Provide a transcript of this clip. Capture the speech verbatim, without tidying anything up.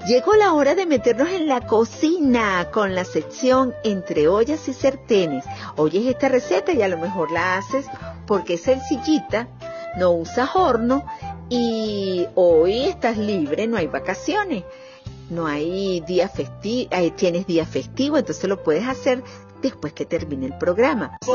Llegó la hora de meternos en la cocina con la sección Entre ollas y sartenes. Oyes esta receta y a lo mejor la haces porque es sencillita, no usas horno y hoy estás libre, no hay vacaciones, no hay día festivo, tienes día festivo, entonces lo puedes hacer después que termine el programa.